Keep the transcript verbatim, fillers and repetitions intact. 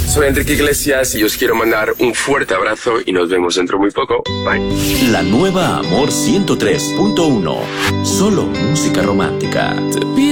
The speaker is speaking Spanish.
Soy Enrique Iglesias y os quiero mandar un fuerte abrazo y nos vemos dentro muy poco. Bye. La nueva Amor ciento tres punto uno. Solo música romántica.